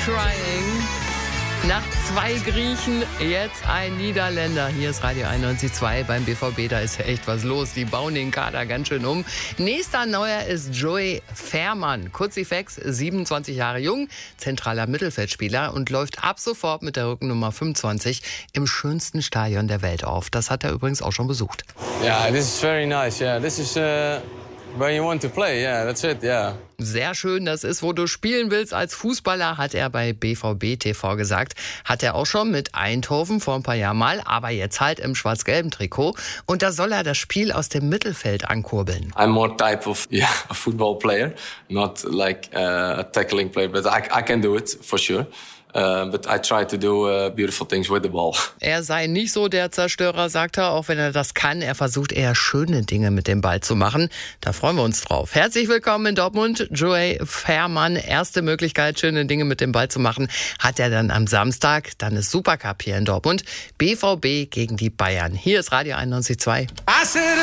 Crying. Nach 2 Griechen, jetzt ein Niederländer. Hier ist Radio 91.2 beim BVB, da ist ja echt was los. Die bauen den Kader ganz schön um. Nächster Neuer ist Joey Veerman. Kurzifex, 27 Jahre jung, zentraler Mittelfeldspieler und läuft ab sofort mit der Rückennummer 25 im schönsten Stadion der Welt auf. Das hat er übrigens auch schon besucht. Yeah, this is very nice. Yeah, this is where you want to play. Yeah, that's it. Yeah. Sehr schön, das ist, wo du spielen willst als Fußballer, hat er bei BVB TV gesagt. Hat er auch schon mit Eindhoven vor ein paar Jahren mal, aber jetzt halt im schwarz-gelben Trikot. Und da soll er das Spiel aus dem Mittelfeld ankurbeln. I'm more type of a football player, not like a tackling player, but I can do it for sure. But I try to do beautiful things with the ball. Er sei nicht so der Zerstörer, sagt er, auch wenn er das kann. Er versucht eher schöne Dinge mit dem Ball zu machen. Da freuen wir uns drauf. Herzlich willkommen in Dortmund, Joey Veerman. Erste Möglichkeit, schöne Dinge mit dem Ball zu machen, hat er dann am Samstag. Dann ist Supercup hier in Dortmund. BVB gegen die Bayern. Hier ist Radio 91.2.